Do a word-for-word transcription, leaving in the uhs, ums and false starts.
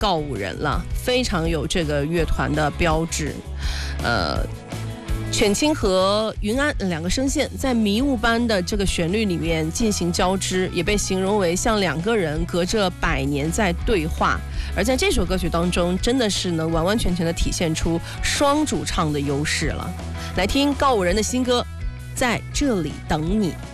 告五人了，非常有这个乐团的标志。呃，犬青和云安两个声线在迷雾般的这个旋律里面进行交织，也被形容为像两个人隔着百年在对话。而在这首歌曲当中，真的是能完完全全的体现出双主唱的优势了。来听告五人的新歌《在这里等你》。